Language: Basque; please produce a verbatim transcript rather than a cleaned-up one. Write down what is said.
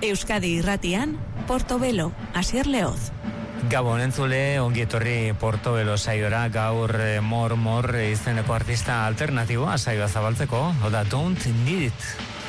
Euskadi Irratian, Portobelo, Asier Leoz. Gabon entzule, ongi etorri Portobelo saiora, gaur Mor Mor izeneko artista alternatiboa saioa zabaltzeko, oda Don't Need It.